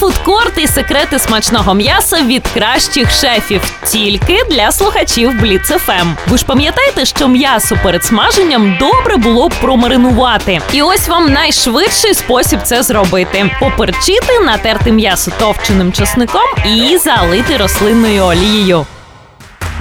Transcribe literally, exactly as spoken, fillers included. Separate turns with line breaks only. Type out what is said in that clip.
фудкорт і секрети смачного м'яса від кращих шефів. Тільки для слухачів Бліц еф ем. Ви ж пам'ятаєте, що м'ясо перед смаженням добре було б промаринувати. І ось вам найшвидший спосіб це зробити. Поперчити, натерти м'ясо товченим чесником і залити рослинною олією.